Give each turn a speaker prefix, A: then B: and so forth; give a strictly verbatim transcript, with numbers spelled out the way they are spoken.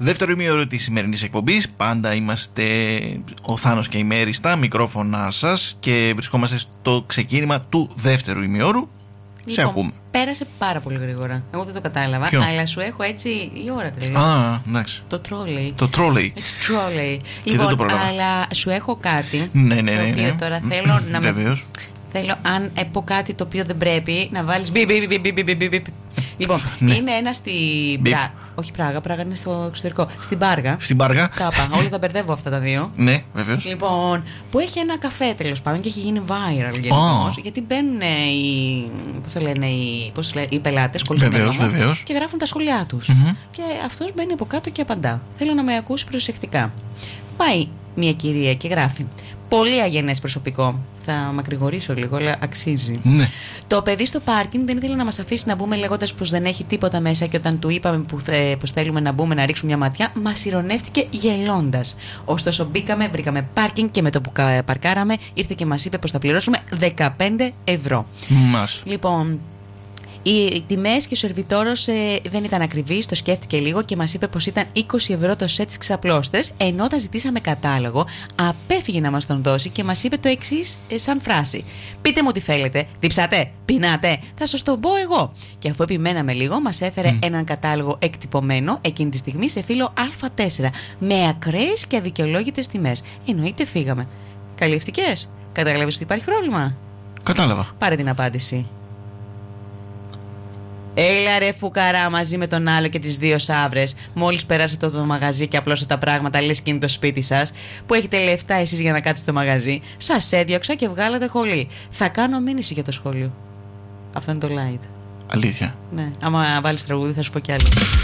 A: Δεύτερο ημίωρο της σημερινής εκπομπής. Πάντα είμαστε ο Θάνος και η Μέρη στα μικρόφωνά σας και βρισκόμαστε στο ξεκίνημα του δεύτερου ημίωρου.
B: Λοιπόν,
A: σε ακούμε.
B: Πέρασε πάρα πολύ γρήγορα. Εγώ δεν το κατάλαβα.
A: Ποιο?
B: Αλλά σου έχω έτσι η ώρα δηλαδή.
A: Α, εντάξει.
B: Το τρόλεϊ.
A: Το τρόλεϊ.
B: Έτσι τρόλεϊ.
A: Και
B: Λοιπόν,
A: δεν το πρόλαβα.
B: αλλά σου έχω κάτι.
A: Ναι, ναι, ναι.
B: Το οποίο
A: ναι.
B: τώρα θέλω να με.
A: Βεβαίως.
B: Θέλω, αν πω κάτι το οποίο δεν πρέπει, να βάλεις μπιπ, μπιπ, μπιπ, μπιπ, μπιπ, μπιπ. Λοιπόν,
A: Ναι.
B: είναι ένα στη.
A: Μπιπ.
B: Πρά... Όχι Πράγα, Πράγα είναι στο εξωτερικό. Στην Πάργα.
A: Στην Πάργα.
B: Κάπα, όλα τα μπερδεύω αυτά τα δύο.
A: Ναι, βεβαίως.
B: Λοιπόν, που έχει ένα καφέ τέλος πάντων και έχει γίνει viral γενικώς.
A: Oh.
B: Γιατί μπαίνουν οι, πώς το λένε, οι, πώς λένε, οι πελάτες κολλημένοι
A: Βεβαίως, βεβαίως.
B: και γράφουν τα σχόλιά τους.
A: Mm-hmm.
B: Και αυτός μπαίνει από κάτω και απαντά. Θέλω να με ακούσει προσεκτικά. Πάει μια κυρία και γράφει: πολύ αγενές προσωπικό. Θα μακρηγορήσω λίγο, αλλά αξίζει.
A: Ναι.
B: Το παιδί στο πάρκινγκ δεν ήθελε να μας αφήσει να μπούμε, λέγοντας πως δεν έχει τίποτα μέσα. Και όταν του είπαμε που θε, πως θέλουμε να μπούμε να ρίξουμε μια ματιά, μας ηρωνεύτηκε γελώντας. Ωστόσο, μπήκαμε, βρήκαμε πάρκινγκ και με το που παρκάραμε ήρθε και μας είπε πως θα πληρώσουμε δεκαπέντε ευρώ.
A: Μας.
B: Λοιπόν, οι τιμές και ο σερβιτόρος ε, δεν ήταν ακριβής, το σκέφτηκε λίγο και μας είπε πως ήταν είκοσι ευρώ το σετ στις ξαπλώστρες, ενώ όταν ζητήσαμε κατάλογο, απέφυγε να μας τον δώσει και μας είπε το εξής ε, σαν φράση: πείτε μου τι θέλετε, διψάτε, πεινάτε, θα σας το πω εγώ. Και αφού επιμέναμε λίγο, μας έφερε mm. έναν κατάλογο εκτυπωμένο εκείνη τη στιγμή σε φύλλο Α τέσσερα, με ακραίες και αδικαιολόγητες τιμές. Εννοείται φύγαμε. Καλύφθηκες? Κατάλαβες ότι υπάρχει πρόβλημα?
A: Κατάλαβα.
B: Πάρε την απάντηση. Έλα ρε φουκαρά μαζί με τον άλλο και τις δύο σαύρες. Μόλις περάσετε από το μαγαζί και απλώσατε τα πράγματα, λες και είναι το σπίτι σας, που έχετε λεφτά εσείς για να κάτσετε στο μαγαζί, σας έδιωξα και βγάλατε χολή. Θα κάνω μήνυση για το σχόλιο. Αυτό είναι το light.
A: Αλήθεια.
B: Ναι, άμα βάλεις τραγούδι θα σου πω κι άλλο.